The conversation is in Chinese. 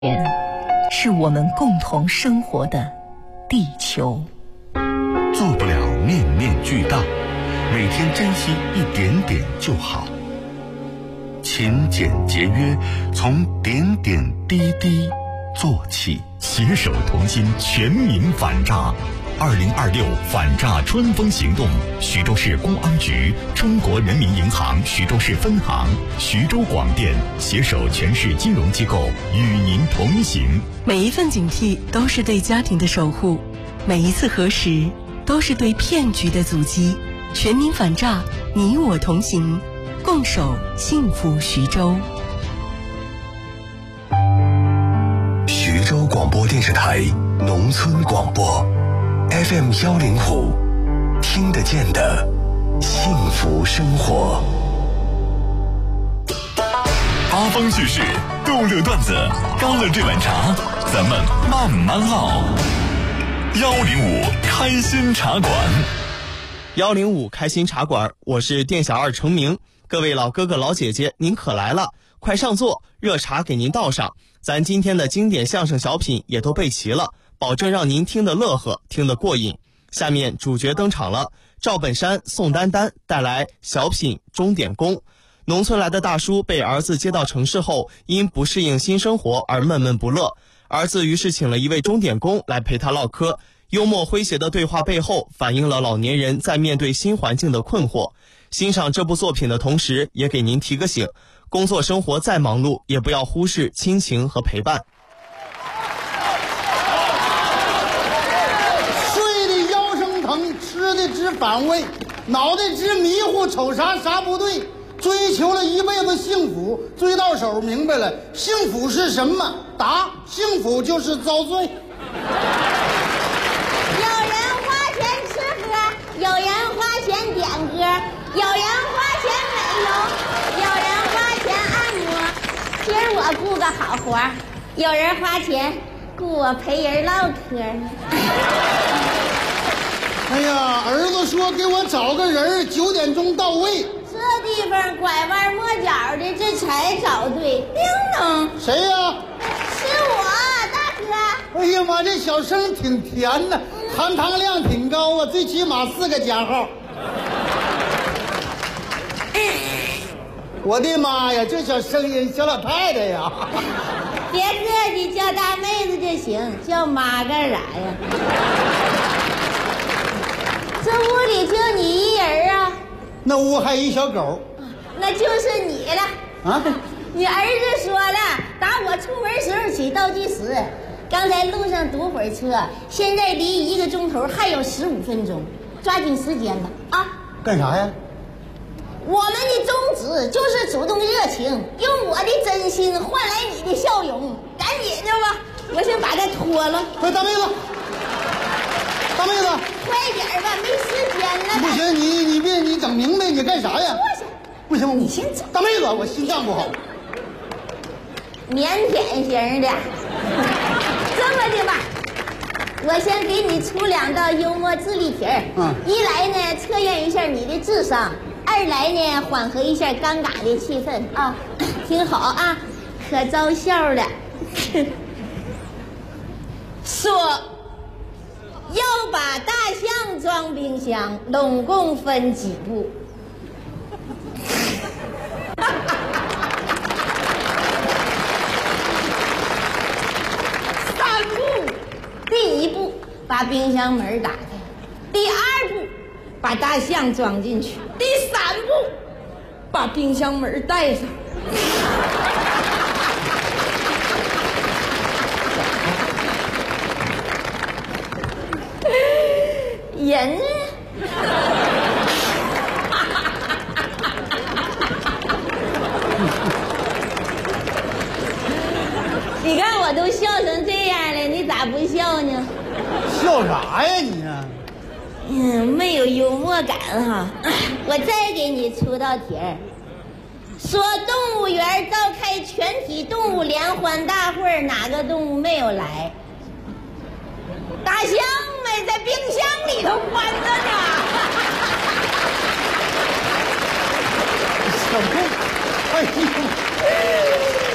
是我们共同生活的地球。 做不了面面俱到，每天珍惜一点点就好。勤俭节约，从点点滴滴做起。 携手同心，全民反诈。2026反诈春风行动，徐州市公安局、中国人民银行徐州市分行、徐州广电携手全市金融机构与您同行。 每一份警惕都是对家庭的守护，每一次核实都是对骗局的阻击。全民反诈，你我同行，共守幸福徐州。 徐州广播电视台农村广播 FM105，听得见的幸福生活。 八方趣事，逗乐段子，干了这碗茶，咱们慢慢唠。105开心茶馆 ，105开心茶馆，我是店小二程明。各位老哥哥老姐姐，您可来了，快上座，热茶给您倒上。咱今天的经典相声小品也都备齐了，保证让您听得乐呵，听得过瘾。下面主角登场了，赵本山、宋丹丹带来小品《钟点工》。农村来的大叔被儿子接到城市后，因不适应新生活而闷闷不乐，儿子于是请了一位钟点工来陪他唠嗑。幽默诙谐的对话背后，反映了老年人在面对新环境的困惑。欣赏这部作品的同时，也给您提个醒，工作生活再忙碌，也不要忽视亲情和陪伴。 睡的腰生疼，吃的直反胃，脑袋直迷糊，瞅啥不对。追求了一辈子幸福，追到手明白了，幸福是什么？答：幸福就是遭罪。 有人花钱吃喝，有人花钱点歌，有人花钱美容，有人花钱按摩。今儿我雇个好活，有人花钱雇我陪人唠嗑。 哎呀，儿子说给我找个人，9点钟到位。 这地方拐弯抹角的，这才找对。叮咚， 谁呀？ 是我，大哥。 哎呀妈，这小声挺甜的，含糖量挺高啊，最起码4个加号。我的妈呀，这小声音，小老太太呀！ 别客气，叫大妹子就行，叫妈干啥呀？这屋里就你一人啊？ 那屋还一小狗， 那就是你了啊！ 你儿子说了，打我出门时候起倒计时，刚才路上堵会儿车，现在离1个钟头还有15分钟，抓紧时间吧啊！ 干啥呀？ 我们的宗旨就是主动热情，用我的真心换来你的笑容，赶紧的吧，我先把它脱了。 快，大妹子，大妹子， 快点吧，没时间了。 不行，你整明白，你干啥呀？不行， 你先走。 大妹子，我心脏不好。 腼腆型的，这么的吧，我先给你出2道幽默智力题儿。一来呢，测验一下你的智商；二来呢，缓和一下尴尬的气氛啊。听好啊，可招笑了。说要把大象装冰箱，拢共分几步？3步。第1步，把冰箱门打开；第2步，把大象装进去；第3步，把冰箱门带上。人呢？你看我都笑成这样了，你咋不笑呢？ 笑啥呀你？ 没有幽默感哈。我再给你出道题儿，说动物园召开全体动物联欢大会，哪个动物没有来？大象没在冰箱里头关着呢。 小兔，哎呦！